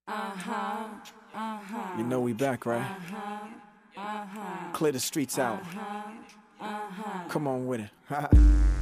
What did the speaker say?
You know we back, right? Clear the streets out. Come on with it.